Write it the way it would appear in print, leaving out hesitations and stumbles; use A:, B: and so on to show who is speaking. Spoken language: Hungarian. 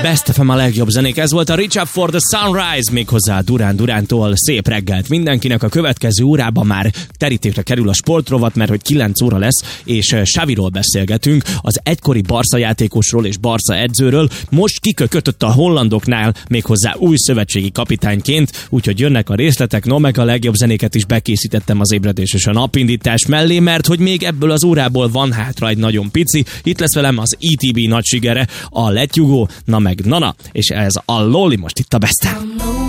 A: Best FM a legjobb zenék. Ez volt a Reach Up for the Sunrise, méghozzá Duran Durántól. Szép reggelt mindenkinek. A következő órában már terítésre kerül a sportrovat, mert hogy 9 óra lesz, és Xaviról beszélgetünk, az egykori Barca játékosról és Barca edzőről. Most kikötött a hollandoknál, méghozzá új szövetségi kapitányként, úgyhogy jönnek a részletek, no meg a legjobb zenéket is bekészítettem az ébredés és a napindítás mellé, mert hogy még ebből az órából van hátra egy nagyon pici. Itt lesz velem az ETB nagy sigere, a Let You Go, na meg Nana, és ez a Loli most itt a Best.